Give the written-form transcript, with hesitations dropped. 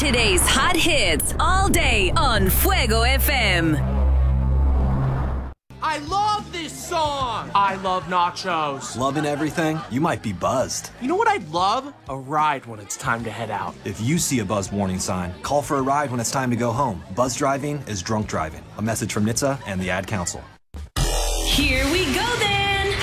Today's hot hits all day on Fuego FM. I love this song. I love nachos. Loving everything? You might be buzzed. You know what I'd love? A ride when it's time to head out. If you see a buzz warning sign, call for a ride when it's time to go home. Buzz driving is drunk driving. A message from NHTSA and the Ad Council. Here we go then.